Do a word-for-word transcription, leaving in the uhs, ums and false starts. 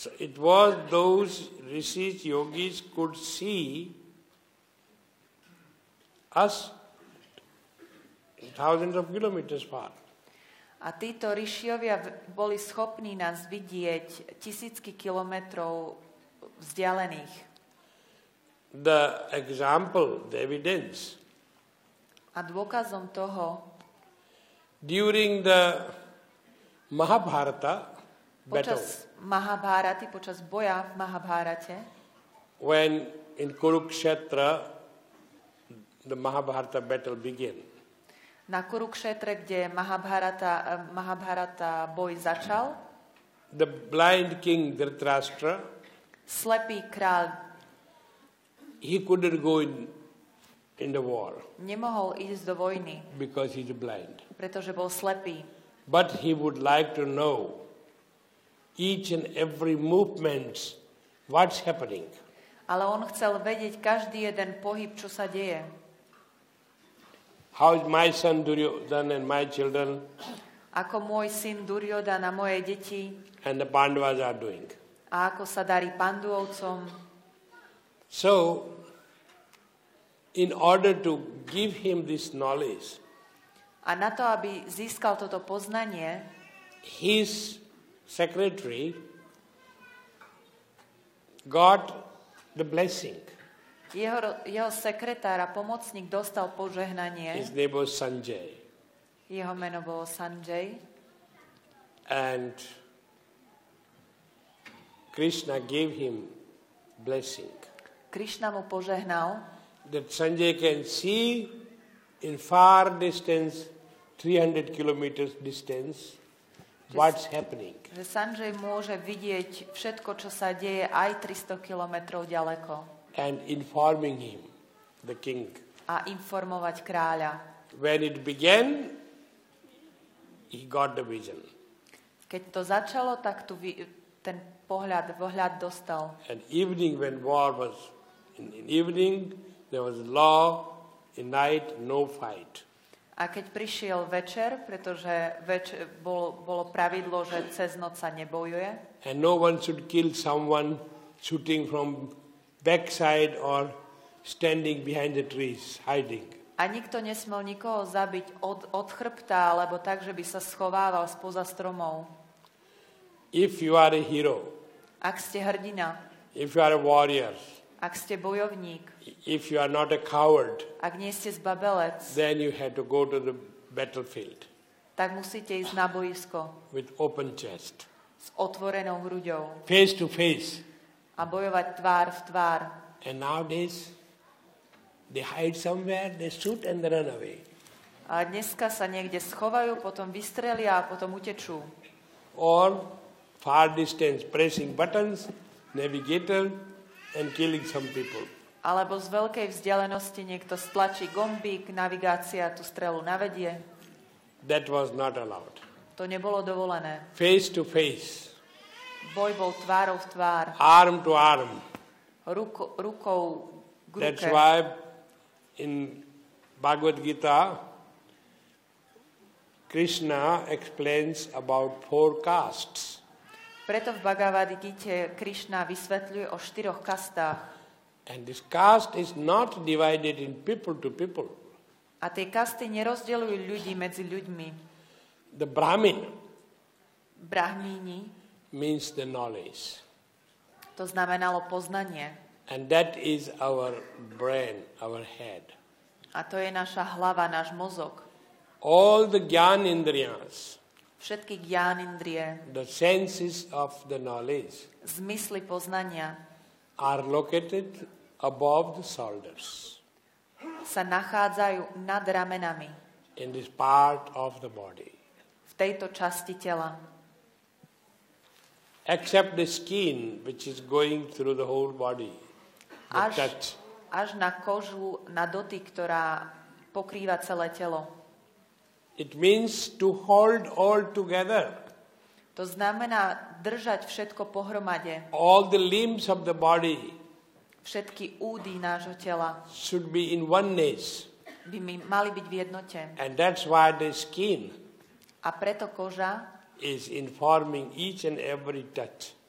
So it was those rishis, yogis could see us thousands of kilometers far. A títo rišiovia boli schopní nás vidieť tisícky kilometrov vzdialených. The example, the evidence. A dôkazom toho, during the Mahabharata battle, počas Mahabharaty, počas boja v Mahabharate, when in Kurukshetra the Mahabharata battle began. Na Kurukshetre, kde Mahabharata, Mahabharata boj začal, the blind king Dhritarashtra, slepý kráľ, he couldn't go in, in the war. Nemohol ísť do vojny, because he's blind. Pretože bol slepý. But he would like to know each and every movement, what's happening. Ale on chcel vedieť každý jeden pohyb, čo sa deje. How is my son Duryodhana and my children Ako môj syn Duryodhana a moje deti and the Pandavas are doing. A ako sa darí Panduvovcom. So, in order to give him this knowledge, a na to, aby získal toto poznanie, his secretary got the blessing. Jeho, jeho sekretár a pomocník dostal požehnanie. His name was Sanjay. Jeho meno bolo Sanjay. And Krishna gave him blessing. Krishna mu požehnal, that Sanjay can see in far distance, three hundred kilometers distance, what's happening. Že Sanjay môže vidieť všetko, čo sa deje aj tristo kilometrov ďaleko. And informing him, the king. A informovať kráľa. When it began, he got the vision. Keď to začalo, tak tu ten pohľad, pohľad dostal. And evening, when war was, in, in evening, there was law, in night, no fight. A keď prišiel večer, pretože večer, bolo, bolo pravidlo, že cez noc sa nebojuje. And no one should kill someone shooting from backside or standing behind the trees, hiding. A nikto nesmel nikoho zabiť od, od chrbta, alebo tak, že by sa schovával spoza stromov. If you are a hero, ak ste hrdina, if you are a warrior, ak ste bojovník, if you are not a coward, ak nie ste zbabelec, then you have to go to the battlefield. Tak musíte ísť na boisko. With open chest. S otvorenou hruďou. Face to face. A bojovať tvár v tvár. And nowadays, they hide somewhere, they shoot and they run away. A dneska sa niekde schovajú, potom vystrelia a potom utečú. Or far distance, pressing buttons, navigator, and killing some people. Alebo z veľkej vzdialenosti niekto stlačí gombík, navigácia tú strelu navedie. That was not allowed. To nebolo dovolené. Face to face. Boj bol tvárou v tvár. Arm to arm. Ruko, rukou k ruke. That's why in Bhagavad Gita, Krishna explains about four castes. Preto v Bhagavad Gite Krishna vysvetľuje o štyroch kastách. And this caste is not divided in people to people. A tie kasty nerozdeľujú ľudí medzi ľuďmi. The Brahmin Brahmíni means the knowledge. To znamenalo poznanie. And that is our brain, our head. A to je naša hlava, náš mozog. All the Gyanindriyas, všetky Gyanindrie, the senses of the knowledge, zmysly poznania, are located above the shoulders. Sa nachádzajú nad ramenami. In this part of the body. V tejto časti tela. Except the skin, which is going through the whole body. The až, touch. až na kožu, na dotyk, ktorá pokrýva celé telo. It means to hold all together. To znamená držať všetko pohromade. All the limbs of the body. Všetky údy nášho tela. Should be in oneness. By mali byť v jednote. And that's why the skin. A preto koža is informing each and every touch.